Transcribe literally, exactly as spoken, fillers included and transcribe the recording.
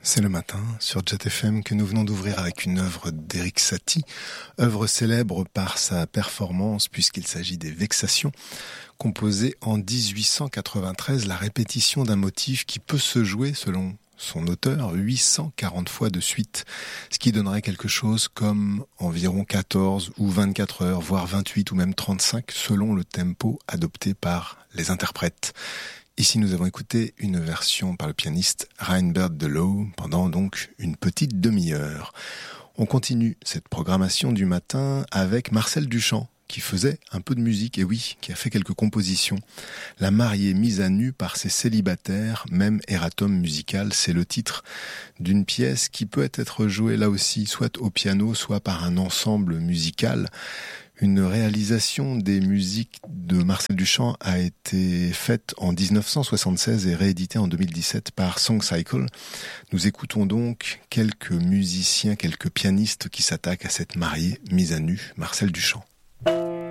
C'est le matin sur Jet F M que nous venons d'ouvrir avec une œuvre d'Erik Satie, œuvre célèbre par sa performance puisqu'il s'agit des Vexations, composée en dix-huit cent quatre-vingt-treize, la répétition d'un motif qui peut se jouer selon son auteur huit cent quarante fois de suite, ce qui donnerait quelque chose comme environ quatorze ou vingt-quatre heures, voire vingt-huit ou même trente-cinq selon le tempo adopté par les interprètes. Ici, nous avons écouté une version par le pianiste Reinbert Delow pendant donc une petite demi-heure. On continue cette programmation du matin avec Marcel Duchamp, qui faisait un peu de musique, et oui, qui a fait quelques compositions. La mariée mise à nu par ses célibataires, même erratum musical, c'est le titre d'une pièce qui peut être jouée là aussi, soit au piano, soit par un ensemble musical. Une réalisation des musiques de Marcel Duchamp a été faite en dix-neuf cent soixante-seize et rééditée en deux mille dix-sept par Song Cycle. Nous écoutons donc quelques musiciens, quelques pianistes qui s'attaquent à cette mariée mise à nu, Marcel Duchamp.